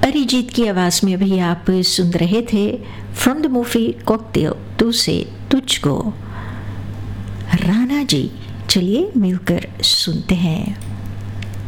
अरिजीत की आवाज़ में अभी आप सुन रहे थे फ्रॉम द मूवी कॉकटेल तू से तुझको, राणा जी। चलिए मिलकर सुनते हैं।